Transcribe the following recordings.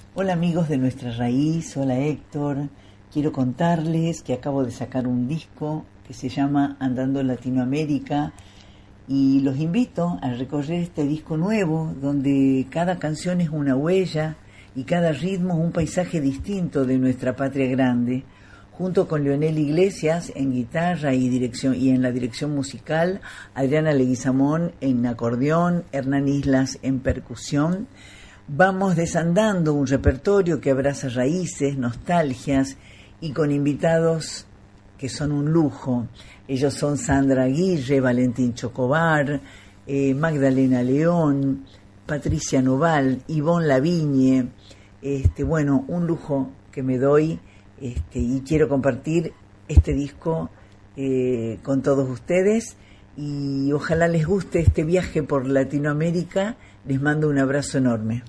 Hola amigos de Nuestra Raíz, hola Héctor. Quiero contarles que acabo de sacar un disco que se llama Andando Latinoamérica y los invito a recorrer este disco nuevo donde cada canción es una huella y cada ritmo es un paisaje distinto de nuestra patria grande. Junto con Leonel Iglesias en guitarra y en la dirección musical, Adriana Leguizamón en acordeón, Hernán Islas en percusión. Vamos desandando un repertorio que abraza raíces, nostalgias y con invitados que son un lujo. Ellos son Sandra Aguirre, Valentín Chocobar, Magdalena León, Patricia Noval, Ivonne Lavigne. Un lujo que me doy y quiero compartir este disco con todos ustedes y ojalá les guste este viaje por Latinoamérica. Les mando un abrazo enorme.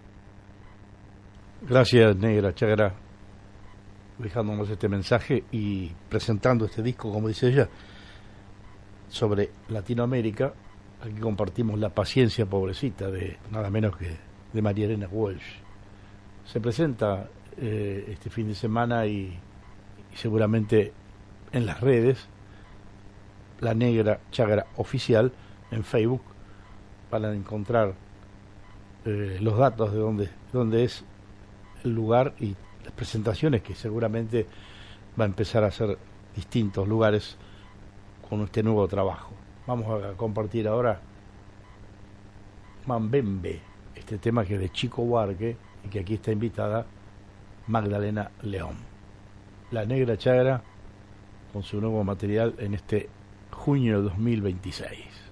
Gracias, Negra Chagra, dejándonos este mensaje y presentando este disco, como dice ella, sobre Latinoamérica. Aquí compartimos La paciencia pobrecita, de nada menos que de María Elena Walsh. Se presenta este fin de semana y seguramente en las redes, La Negra Chagra Oficial, en Facebook, para encontrar los datos de dónde es el lugar y las presentaciones, que seguramente va a empezar a ser distintos lugares con este nuevo trabajo. Vamos a compartir ahora Mambembe, este tema que es de Chico Buarque y que aquí está invitada Magdalena León. La Negra Chagra con su nuevo material en este junio de 2026.